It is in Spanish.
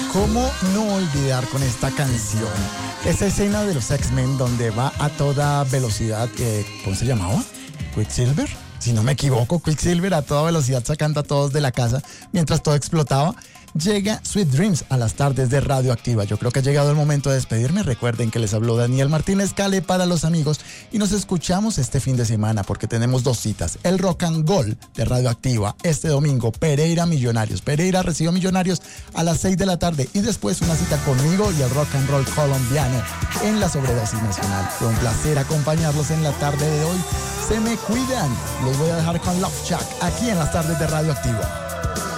¿Cómo no olvidar con esta canción esa escena de los X-Men donde va a toda velocidad, ¿cómo se llamaba? ¿Quicksilver? Si no me equivoco, Quicksilver a toda velocidad sacando a todos de la casa mientras todo explotaba. Llega Sweet Dreams a las tardes de Radioactiva. Yo creo que ha llegado el momento de despedirme. Recuerden que les habló Daniel Martínez Cale para los amigos y nos escuchamos este fin de semana porque tenemos 2 citas. El Rock and Roll de Radioactiva este domingo, Pereira Millonarios. Pereira recibió Millonarios a las 6 de la tarde y después una cita conmigo y el Rock and Roll colombiano en la Sobredosis Nacional. Fue un placer acompañarlos en la tarde de hoy. Se me cuidan. Los voy a dejar con Love Shack aquí en las tardes de Radioactiva.